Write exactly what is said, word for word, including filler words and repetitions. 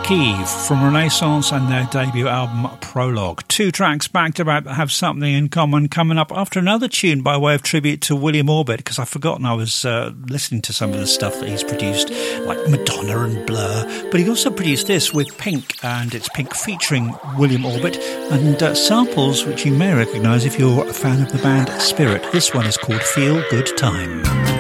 Kiev from Renaissance and their debut album Prologue. Two tracks back to back that have something in common, coming up after another tune by way of tribute to William Orbit, because I've forgotten I was uh, listening to some of the stuff that he's produced, like Madonna and Blur, but he also produced this with Pink, and it's Pink featuring William Orbit, and uh, samples which you may recognise if you're a fan of the band Spirit. This one is called Feel Good Time.